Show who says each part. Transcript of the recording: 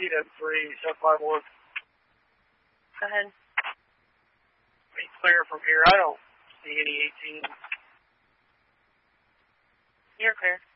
Speaker 1: TW3, 751.
Speaker 2: Go ahead.
Speaker 1: Be clear from here. I don't see any 18.
Speaker 2: You're clear.